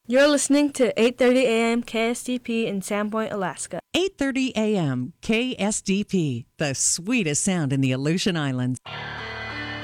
You're listening to 8:30 a.m. KSDP in Sandpoint, Alaska. 8:30 a.m. KSDP, the sweetest sound in the Aleutian Islands.